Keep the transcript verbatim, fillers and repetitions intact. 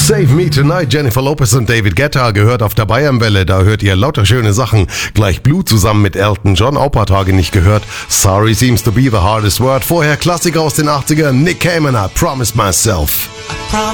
Save Me Tonight, Jennifer Lopez und David Guetta gehört auf der Bayernwelle. Da hört ihr lauter schöne Sachen. Gleich Blue zusammen mit Elton John, auch paar Tage nicht gehört. Sorry seems to be the hardest word. Vorher Klassiker aus den achtzigern, Nick Cayman, I Promised Myself.